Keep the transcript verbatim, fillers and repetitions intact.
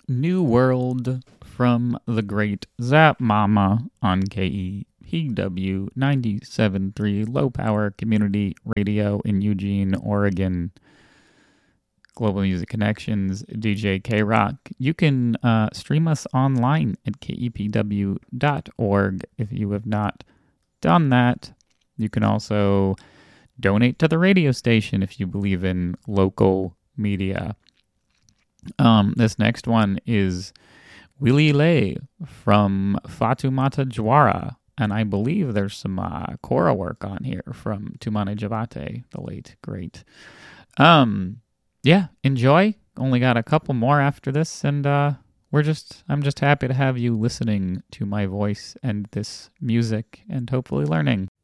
New World from the great Zap Mama on K E P W ninety-seven point three Low Power Community Radio in Eugene, Oregon. Global Music Connections, D J K-Rock. You can uh, stream us online at K E P W dot org if you have not done that. You can also donate to the radio station if you believe in local media. Um, this next one is Willie Lay from Fatoumata Jawara, and I believe there's some uh, Kora work on here from Tumane Javate, the late great. Um, yeah, enjoy. Only got a couple more after this, and uh, we're just I'm just happy to have you listening to my voice and this music, and hopefully learning.